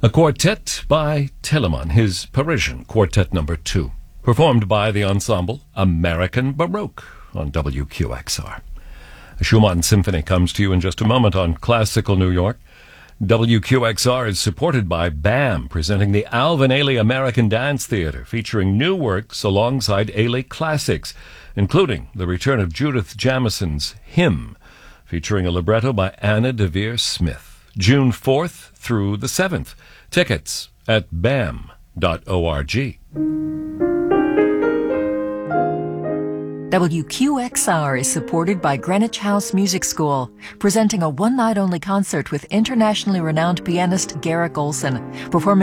A quartet by Telemann, his Parisian Quartet No. 2, performed by the ensemble American Baroque on WQXR. A Schumann Symphony comes to you in just a moment on Classical New York. WQXR is supported by BAM, presenting the Alvin Ailey American Dance Theater, featuring new works alongside Ailey classics, including the return of Judith Jamison's Hymn, featuring a libretto by Anna Devere Smith, June 4th through the 7th. Tickets at bam.org. WQXR is supported by Greenwich House Music School, presenting a one-night-only concert with internationally renowned pianist Garrick Olson, performing